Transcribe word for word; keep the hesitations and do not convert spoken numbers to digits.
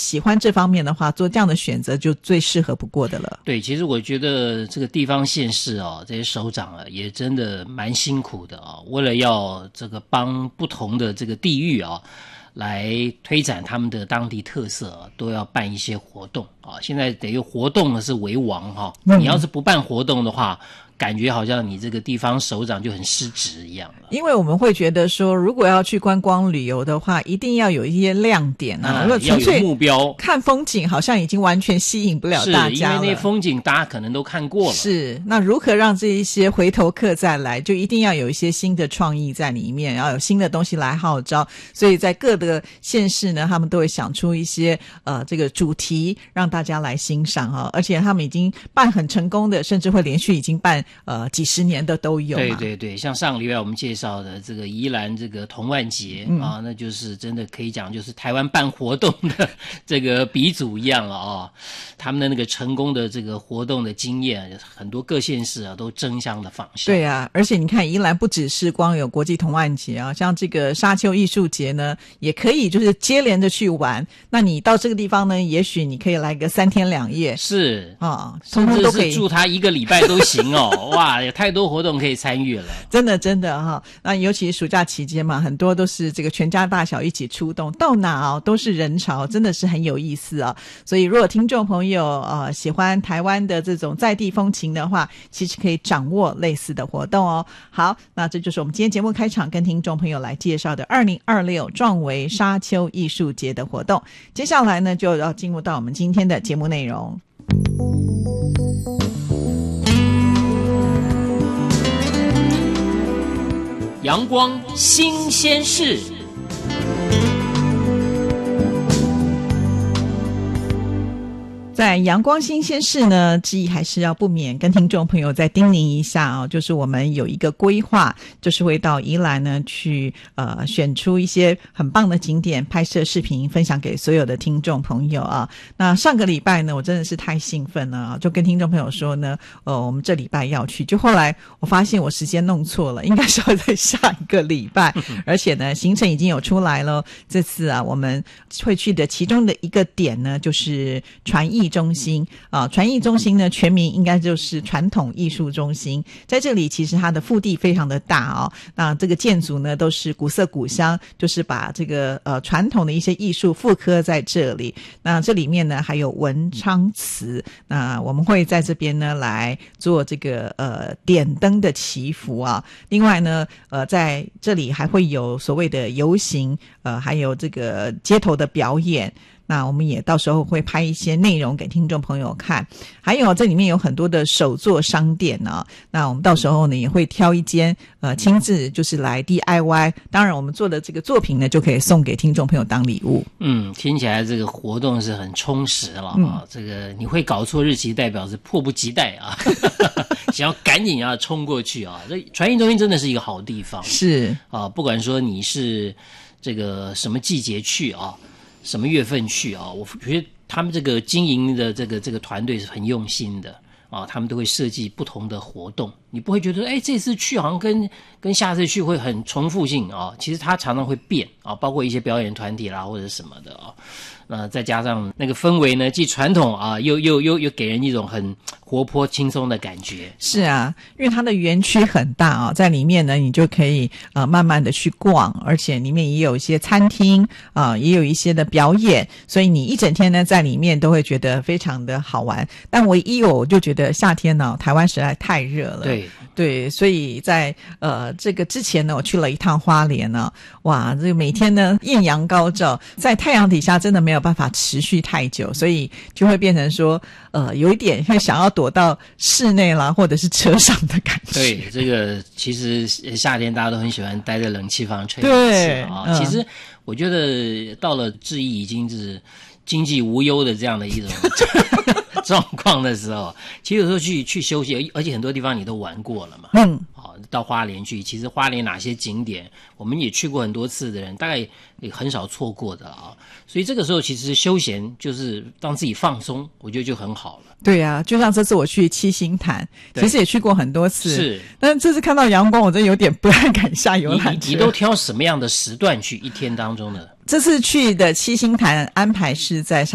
喜欢这方面的话，做这样的选择就最适合不过的了。 对，其实我觉得这个地方县市哦，这些首长啊，也真的蛮辛苦的啊、哦，为了要这个帮不同的这个地域啊、哦，来推展他们的当地特色、啊，都要办一些活动啊。现在等于活动呢是为王哈、哦，你要是不办活动的话，感觉好像你这个地方首长就很失职一样了。 因为我们会觉得说，如果要去观光旅游的话，一定要有一些亮点啊，如果纯粹要有目标， 看风景好像已经完全吸引不了大家了。 是因为那些风景大家可能都看过了。 是，那如何让这一些回头客再来，就一定要有一些新的创意在里面，要有新的东西来号召。所以在各个县市呢，他们都会想出一些呃这个主题让大家来欣赏啊，而且他们已经办很成功的，甚至会连续已经办呃几十年的都有嘛。 对对对，像上个礼拜我们介绍的这个宜兰这个童玩节、嗯、啊，那就是真的可以讲就是台湾办活动的这个鼻祖一样了啊。他们的那个成功的这个活动的经验，很多各县市啊都争相的仿效。 对啊，而且你看宜兰不只是光有国际童玩节啊，像这个沙丘艺术节呢，也可以就是接连着去玩。那你到这个地方呢，也许你可以来个三天两夜， 是啊， 甚至是住他一个礼拜都行哦。哇，有太多活动可以参与了， 真的真的哈、哦。那尤其暑假期间嘛，很多都是这个全家大小一起出动，到哪哦都是人潮，真的是很有意思啊、哦。所以如果听众朋友呃喜欢台湾的这种在地风情的话，其实可以掌握类似的活动哦。好，那这就是我们今天节目开场跟听众朋友来介绍的二零二六壮围沙丘艺术节的活动。接下来呢，就要进入到我们今天的节目内容。 阳光新鲜事， 在阳光新鲜事呢，之一还是要不免跟听众朋友再叮咛一下啊、哦，就是我们有一个规划，就是会到宜兰呢去呃选出一些很棒的景点，拍摄视频分享给所有的听众朋友啊。那上个礼拜呢，我真的是太兴奋了啊，就跟听众朋友说呢，呃，我们这礼拜要去，就后来我发现我时间弄错了，应该是要在下一个礼拜，而且呢，行程已经有出来了。这次啊，我们会去的其中的一个点呢，就是传艺中心啊，传艺中心呢，全名应该就是传统艺术中心。在这里，其实它的腹地非常的大哦。那这个建筑呢，都是古色古香，就是把这个呃传统的一些艺术复刻在这里。那这里面呢，还有文昌祠。那我们会在这边呢来做这个呃点灯的祈福啊。另外呢，呃，在这里还会有所谓的游行，呃，还有这个街头的表演。那我们也到时候会拍一些内容给听众朋友看，还有这里面有很多的手作商店呢、啊。那我们到时候呢也会挑一间呃亲自就是来 D I Y， 当然我们做的这个作品呢就可以送给听众朋友当礼物。 嗯，听起来这个活动是很充实了啊、嗯！这个你会搞错日期，代表是迫不及待啊，想要赶紧要冲过去啊！这传艺中心真的是一个好地方， 是啊，不管说你是这个什么季节去啊。什么月份去啊？我觉得他们这个经营的这个这个团队是很用心的啊，他们都会设计不同的活动，你不会觉得哎这次去好像跟跟下次去会很重复性啊，其实它常常会变啊，包括一些表演团体啦或者什么的啊。那再加上那个氛围呢，既传统啊，又又又又给人一种很活泼轻松的感觉。 是啊，因为它的园区很大啊，在里面呢，你就可以呃慢慢的去逛，而且里面也有一些餐厅啊、呃，也有一些的表演，所以你一整天呢在里面都会觉得非常的好玩。但唯一我就觉得夏天呢，台湾实在太热了。 对对，所以在呃这个之前呢，我去了一趟花莲呢，哇，这个每天呢艳阳高照，在太阳底下真的没有办法持续太久，所以就会变成说呃有一点会想要躲到室内啦或者是车上的感觉。 对，这个其实夏天大家都很喜欢待在冷气房吹冷气啊、嗯。其实我觉得到了志毅已经是经济无忧的这样的一种状况的时候，其实有时候去去休息，而且很多地方你都玩过了嘛。 嗯， 好，到花莲去，其实花莲哪些景点，我们也去过很多次的人，大概也很少错过的啊。所以这个时候其实休闲就是让自己放松，我觉得就很好了。 对啊，就像这次我去七星潭，其实也去过很多次， 是， 但是这次看到阳光，我真的有点不太敢下游览车。 你, 你都挑什么样的时段去？一天当中的？ 这次去的七星潭安排是在